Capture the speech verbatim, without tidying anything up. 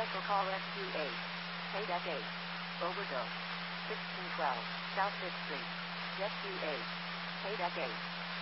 Cancel call S Q eight. Paid F eight. Overdose. sixteen twelve. South fifth Street. Jet Q eight. Paid F eight.